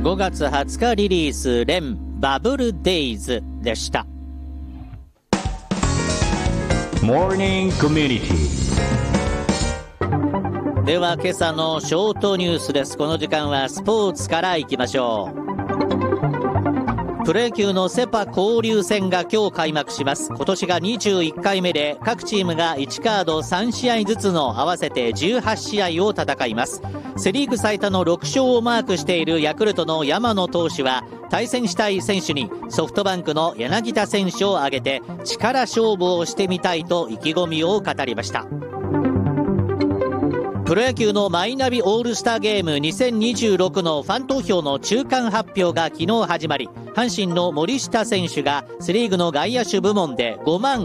5月20日リリース連バブルデイズでした。 モーニングコミュニティでは今朝のショートニュースです。この時間はスポーツからいきましょう。プロ野球のセパ交流戦が今日開幕します。今年が21回目で各チームが1カード3試合ずつの合わせて18試合を戦います。セリーグ最多の6勝をマークしているヤクルトの山野投手は対戦したい選手にソフトバンクの柳田選手を挙げて力勝負をしてみたいと意気込みを語りました。プロ野球のマイナビオールスターゲーム2026のファン投票の中間発表が昨日始まり、阪神の森下選手がセリーグの外野手部門で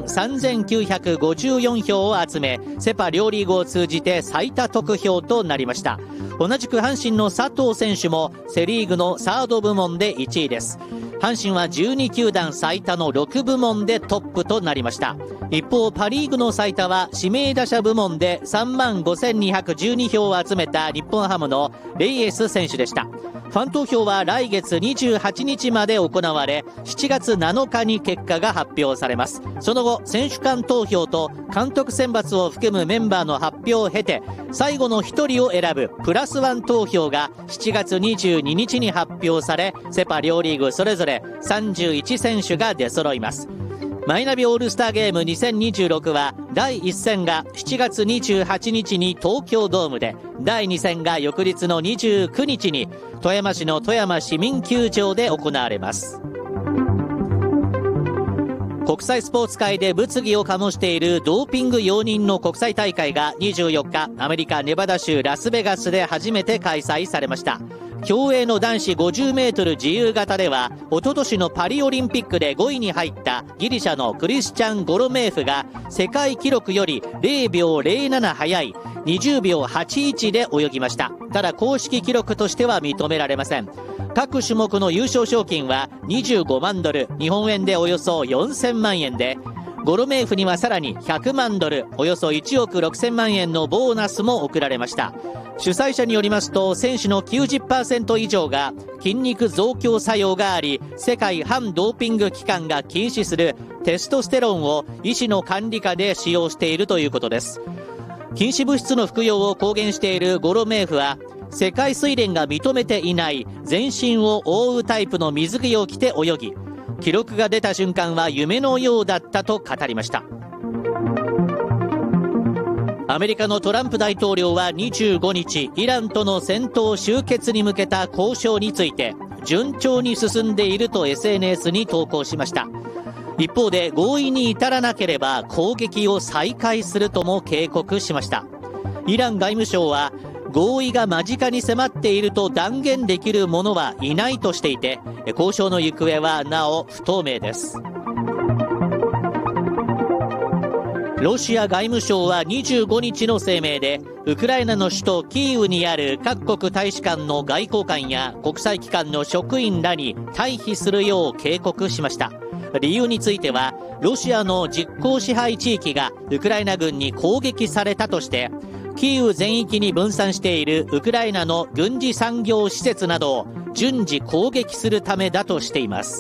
53,954票を集め、セパ両リーグを通じて最多得票となりました。同じく阪神の佐藤選手もセリーグのサード部門で1位です。阪神は12球団最多の6部門でトップとなりました。一方パリーグの最多は指名打者部門で35,212票を集めた日本ハムのレイエス選手でした。ファン投票は来月28日まで行われ、7月7日に結果が発表されます。その後選手間投票と監督選抜を含むメンバーの発表を経て、最後の1人を選ぶプラスワン投票が7月22日に発表され、セパ両リーグそれぞれ31選手が出揃います。マイナビオールスターゲーム2026は第1戦が7月28日に東京ドームで、第2戦が翌日の29日に富山市の富山市民球場で行われます。国際スポーツ界で物議を醸しているドーピング容認の国際大会が24日アメリカネバダ州ラスベガスで初めて開催されました。競泳の男子50メートル自由形では一昨年のパリオリンピックで5位に入ったギリシャのクリスチャン・ゴロメーフが世界記録より0秒07早い20秒81で泳ぎました。ただ公式記録としては認められません。各種目の優勝賞金は25万ドル、日本円でおよそ4000万円で、ゴロメーフにはさらに100万ドル、およそ1億6000万円のボーナスも贈られました。主催者によりますと、選手の 90% 以上が筋肉増強作用があり、世界反ドーピング機関が禁止するテストステロンを医師の管理下で使用しているということです。禁止物質の服用を公言しているゴロメーフは、世界水連が認めていない全身を覆うタイプの水着を着て泳ぎ、記録が出た瞬間は夢のようだったと語りました。アメリカのトランプ大統領は25日、イランとの戦闘終結に向けた交渉について順調に進んでいると SNS に投稿しました。一方で合意に至らなければ攻撃を再開するとも警告しました。イラン外務省は合意が間近に迫っていると断言できる者はいないとしていて、交渉の行方はなお不透明です。ロシア外務省は25日の声明で、ウクライナの首都キーウにある各国大使館の外交官や国際機関の職員らに退避するよう警告しました。理由については、ロシアの実効支配地域がウクライナ軍に攻撃されたとして、キーウ全域に分散しているウクライナの軍事産業施設などを順次攻撃するためだとしています。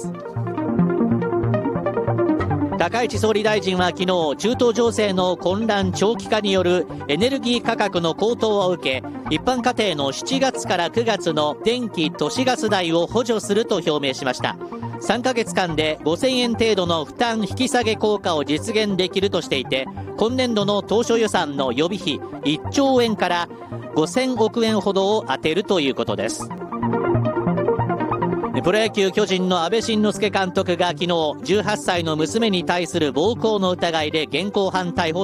高市総理大臣は昨日、中東情勢の混乱長期化によるエネルギー価格の高騰を受け、一般家庭の7月から9月の電気・都市ガス代を補助すると表明しました。3ヶ月間で5000円程度の負担引き下げ効果を実現できるとしていて、今年度の当初予算の予備費1兆円から5000億円ほどを充てるということです。プロ野球巨人の阿部慎之助監督が昨日18歳の娘に対する暴行の疑いで現行犯逮捕